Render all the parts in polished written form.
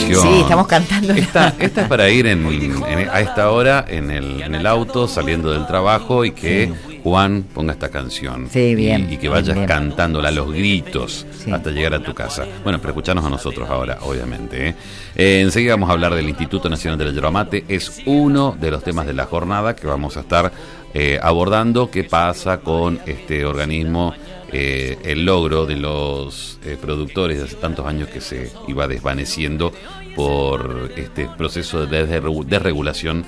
canción. Sí, estamos cantando. Esta es para ir a esta hora en el auto, saliendo del trabajo, y que Juan ponga esta canción. Sí, bien. Y que vayas bien. cantándola a los gritos hasta llegar a tu casa. Bueno, pero escuchanos a nosotros ahora, obviamente. Enseguida vamos a hablar del Instituto Nacional de la Yerba Mate. Es uno de los temas de la jornada que vamos a estar abordando. ¿Qué pasa con este organismo? El logro de los productores de hace tantos años que se iba desvaneciendo por este proceso de desregulación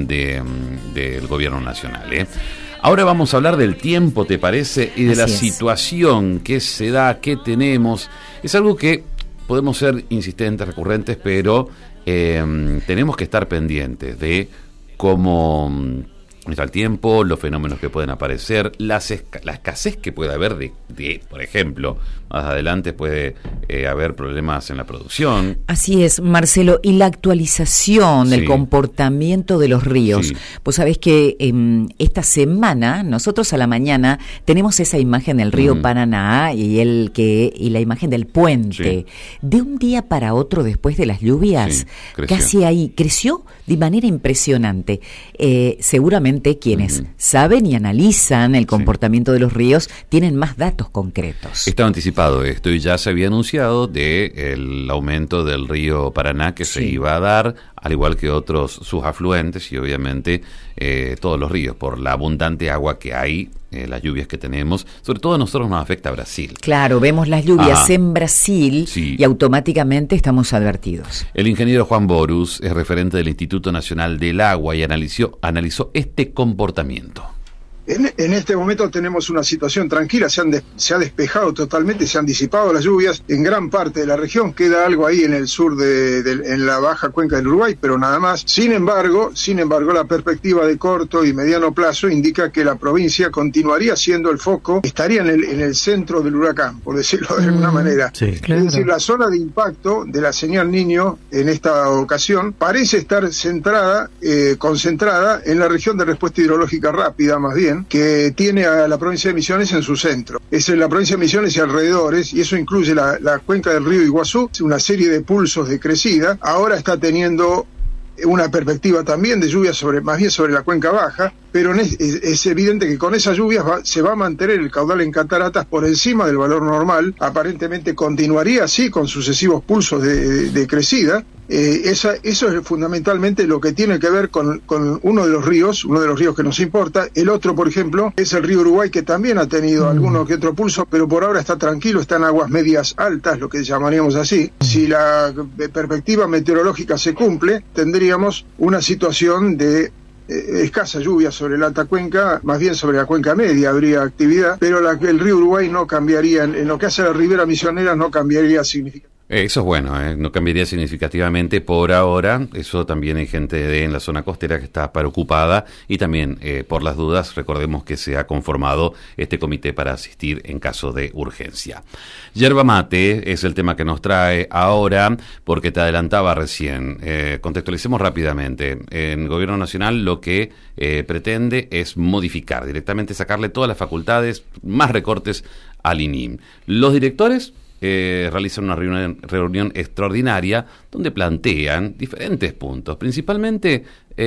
del gobierno nacional. Ahora vamos a hablar del tiempo, ¿te parece? Y de la situación que se da, que tenemos. Es algo que podemos ser insistentes, recurrentes, pero tenemos que estar pendientes de cómo está el tiempo, los fenómenos que pueden aparecer, la escasez que puede haber de, por ejemplo, más adelante puede haber problemas en la producción. Así es, Marcelo, y la actualización del comportamiento de los ríos. Sí. Vos sabés que esta semana, nosotros a la mañana tenemos esa imagen del río Paraná y la imagen del puente. Sí. De un día para otro, después de las lluvias, creció de manera impresionante. Seguramente quienes saben y analizan el comportamiento de los ríos tienen más datos concretos. Estaba anticipado esto y ya se había anunciado del aumento del río Paraná que se iba a dar, al igual que otros sus afluentes y obviamente todos los ríos, por la abundante agua que hay, las lluvias que tenemos. Sobre todo a nosotros nos afecta a Brasil. Claro, vemos las lluvias en Brasil y automáticamente estamos advertidos. El ingeniero Juan Borus es referente del Instituto Nacional del Agua y analizó este comportamiento. En este momento tenemos una situación tranquila, se ha despejado totalmente, se han disipado las lluvias en gran parte de la región, queda algo ahí en el sur en la baja cuenca del Uruguay, pero nada más. Sin embargo, la perspectiva de corto y mediano plazo indica que la provincia continuaría siendo el foco, estaría en el centro del huracán, por decirlo de alguna manera. Sí, claro. Es decir, la zona de impacto de la señal Niño en esta ocasión parece estar concentrada en la región de respuesta hidrológica rápida, más bien, que tiene a la provincia de Misiones en su centro. Es en la provincia de Misiones y alrededores, y eso incluye la cuenca del río Iguazú, una serie de pulsos de crecida. Ahora está teniendo una perspectiva también de lluvias más bien sobre la cuenca baja, pero es evidente que con esas lluvias se va a mantener el caudal en cataratas por encima del valor normal. Aparentemente continuaría así con sucesivos pulsos de crecida. Eso es fundamentalmente lo que tiene que ver con uno de los ríos que nos importa. El otro, por ejemplo, es el río Uruguay, que también ha tenido alguno que otro pulso, pero por ahora está tranquilo, está en aguas medias altas, lo que llamaríamos así. Si la perspectiva meteorológica se cumple, tendríamos una situación de escasa lluvia sobre la alta cuenca, más bien sobre la cuenca media habría actividad, pero el río Uruguay no cambiaría, en lo que hace a la ribera misionera no cambiaría significativamente. Eso es bueno, no cambiaría significativamente por ahora. Eso también hay gente en la zona costera que está preocupada y también por las dudas recordemos que se ha conformado este comité para asistir en caso de urgencia. Yerba mate es el tema que nos trae ahora porque te adelantaba recién. Contextualicemos rápidamente. En el Gobierno Nacional lo que pretende es modificar directamente, sacarle todas las facultades, más recortes al INIM. Los directores realizan una reunión extraordinaria donde plantean diferentes puntos, principalmente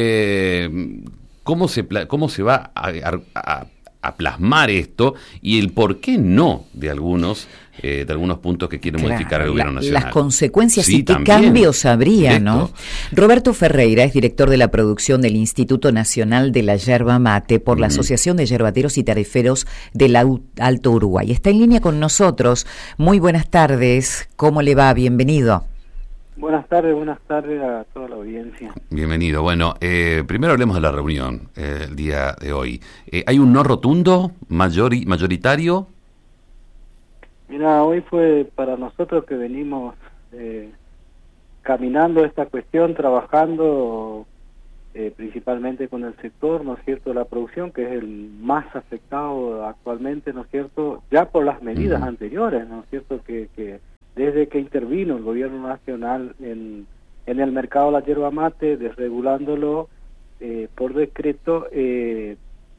cómo se va a plasmar esto y el por qué no de algunos puntos que quiere modificar el gobierno nacional. Las consecuencias y qué cambios habría, directo. ¿No? Roberto Ferreira es director de la producción del Instituto Nacional de la Yerba Mate por la Asociación de Yerbateros y Tariferos del Alto Uruguay. Está en línea con nosotros. Muy buenas tardes. ¿Cómo le va? Bienvenido. Buenas tardes a toda la audiencia. Bienvenido. Bueno, primero hablemos de la reunión el día de hoy. ¿Hay un no rotundo, mayoritario? Mira, hoy fue para nosotros que venimos caminando esta cuestión, trabajando principalmente con el sector, ¿no es cierto?, de la producción, que es el más afectado actualmente, ¿no es cierto?, ya por las medidas anteriores, ¿no es cierto?, que desde que intervino el gobierno nacional en el mercado de la yerba mate, desregulándolo por decreto, el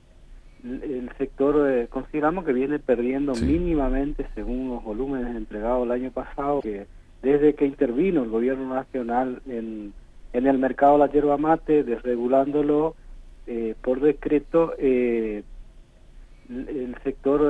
sector consideramos que viene perdiendo mínimamente, según los volúmenes entregados el año pasado, que desde que intervino el gobierno nacional en el mercado de la yerba mate, desregulándolo por decreto, el sector